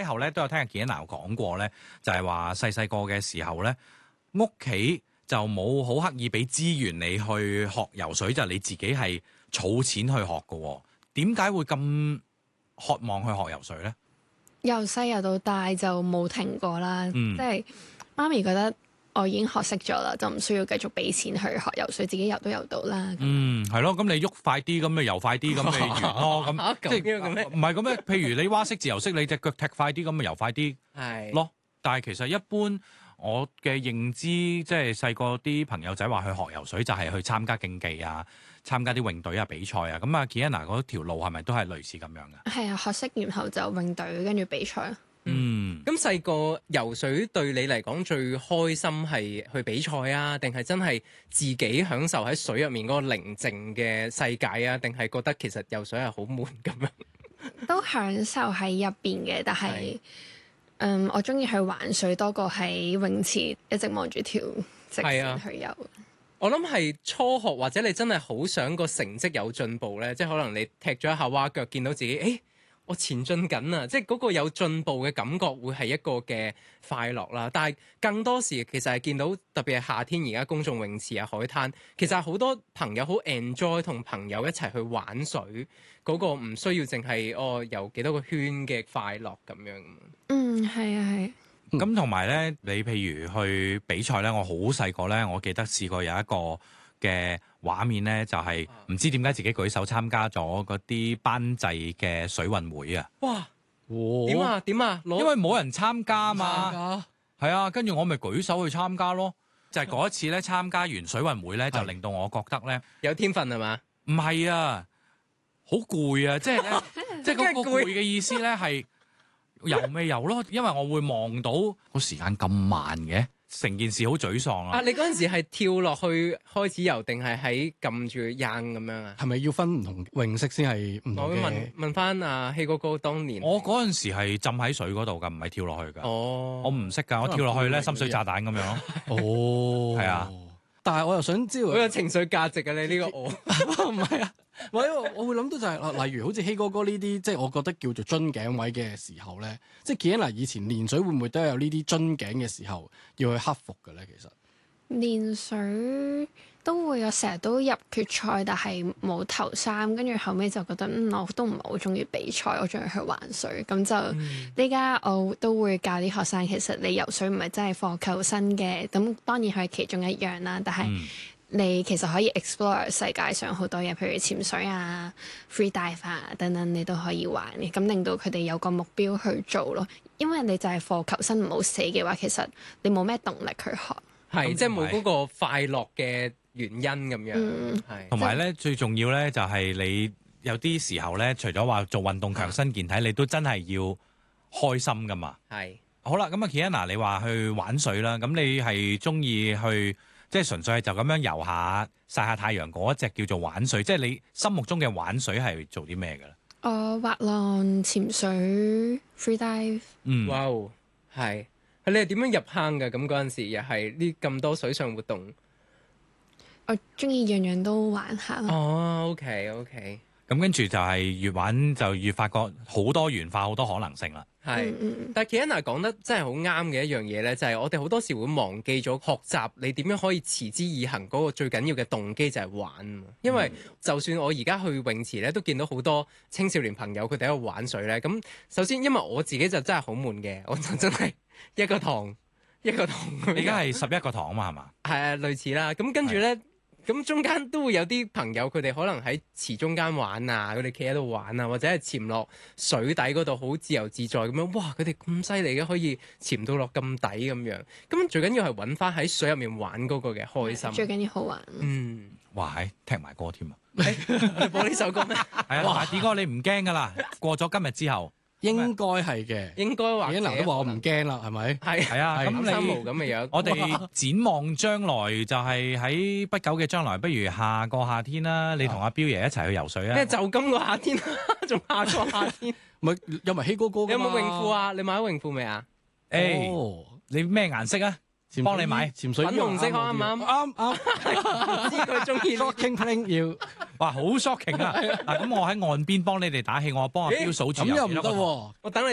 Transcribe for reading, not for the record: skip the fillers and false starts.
咪後咧都有聽阿健娜講過咧，就係話細個嘅時候咧，屋企就冇好刻意俾資源你去學游水，就係你自己係儲錢去學嘅。點解會咁渴望去學游水咧？ 由細游到大就冇停過啦，即係媽咪覺得我已經學識咗啦，就唔需要繼續俾錢去學游水，自己游都游到啦。 係咯，咁你喐快啲，咁咪游快啲，咁咪完咯。咁即係唔係咁咩？譬如你蛙式自由式，你隻腳踢快啲，咁咪游快啲咯。但係其實一般我嘅認知，即係細個啲朋友仔話去學游水就係去參加競技啊，參加啲泳隊啊比賽啊。咁啊 Kiana 嗰條路係咪都係類似咁樣㗎？ 係啊，學識然後就泳隊跟住比賽。 咁細個游水對你嚟講最開心係去比賽啊，定係真係自己享受喺水入面嗰個寧靜嘅世界啊？定係覺得其實游水係好悶咁樣？ 都享受喺入邊嘅，但係我中意去玩水多過喺泳池一直望住條直線去游。 我諗係初學或者你真係好想個成績有進步咧，即係可能你踢咗一下蛙腳，見到自己我前進緊啊！即係嗰個有進步嘅感覺會係一個嘅快樂啦。但係更多時其實係見到特別係夏天而家公眾泳池啊、海灘，其實好多朋友好 enjoy 同朋友一齊去玩水，嗰個唔需要淨係游幾多個圈嘅快樂咁樣。 係啊係。 咁同埋咧，你譬如去比賽咧，我好細個咧，我記得試過有一個嘅畫面咧，就係唔知點解自己舉手參加咗嗰啲班際嘅水運會啊！ 哇！點啊？ 因為冇人參加嘛，係啊，跟住我咪舉手去參加咯。就係嗰一次咧，參加完水運會咧，就令到我覺得咧有天分係嘛？ 唔係啊，好攰啊！即係咧，即係嗰個攰嘅意思咧係游未游咯，因為我會望到個時間咁慢嘅。成件事好沮喪啊！ 你嗰陣時係跳落去開始游，定係喺撳住扔咁樣啊？ 係咪要分唔同泳式先係唔同嘅？ 我會問翻阿希哥哥當年， 我嗰陣時係浸喺水嗰度㗎，唔係跳落去㗎。我唔識㗎，我跳落去咧，深水炸彈咁樣咯。係啊， 但係我又想知道， 好有情緒價值啊！你呢個唔係啊，我會諗到就係例如好似希哥哥呢啲，即係我覺得叫做樽頸位嘅時候咧，即係Kiana以前練水會唔會都有呢啲樽頸嘅時候要去克服嘅咧？其實練水都會有，成日都入決賽，但係冇頭3，跟住後尾就覺得我都唔係好中意比賽，我中意去玩水。咁就呢家我都會教啲學生，其實你游水唔係真係課求生嘅，咁當然係其中一樣啦，但係你其實可以 explore 世界上好多嘢，譬如潛水啊、free dive 啊等等，你都可以玩嘅。咁令到佢哋有個目標去做咯。因為你就係課求生唔好死嘅話，其實你冇咩動力去學。 係即係冇嗰個快樂嘅原因咁樣。係同埋咧，最重要咧就係你有啲時候咧，除咗話做運動強身健體，你都真係要開心噶嘛。 係好啦，咁啊 Kiana，你話去玩水啦，咁你係中意去？即係純粹係就咁樣游下曬下太陽嗰一隻叫做玩水，即係你心目中嘅玩水係做啲咩嘅咧？ 滑浪、潛水、free dive。 哇！係你係點樣入坑㗎？咁嗰陣時又係呢咁多水上活動。 我中意樣樣都玩下咯。 OK。 咁跟住就係越玩就越發覺好多元化，好多可能性啦。 係，但係 Kiana 講得真係好啱嘅一樣嘢咧，就係我哋好多時會忘記咗學習你點樣可以持之以恆嗰個最緊要嘅動機就係玩。因為就算我而家去泳池咧，都見到好多青少年朋友佢哋喺度玩水咧。咁首先因為我自己就真係好悶嘅，我就真係一個堂。你而家係11個堂啊嘛，係嘛？ 係啊，類似啦。咁跟住咧。咁中間都會有啲朋友，佢哋可能喺池中間玩啊，佢哋企喺度玩啊，或者係潛落水底嗰度好自由自在咁樣。哇！佢哋咁犀利嘅，可以潛到落咁底咁樣。咁最緊要係揾翻喺水入面玩嗰個嘅開心。 最緊要好玩。 哇！踢埋歌添啊！ 你播呢首歌咩？ 係啊，D 哥你唔驚噶啦？過咗今日之後。 應該係嘅， 應該話 Kiana都話我唔驚啦，係咪？ 係啊，咁三毛咁嘅樣。 我哋展望將來就係喺不久嘅將來，不如下個夏天啦，你同阿彪爺一齊去游水啊！ 咩就今個夏天，仲下個夏天？ 咪有埋希哥哥㗎嘛？ 你有冇泳褲啊？你買咗泳褲未啊？ 你咩顏色啊？幫你買潛水粉紅色啱唔啱？啱，知佢中意。 Shocking playing 要， 哇好 shocking 啊！嗱，咁我喺岸邊幫你哋打氣，我幫阿彪數住。 咁又唔得喎， 我等你。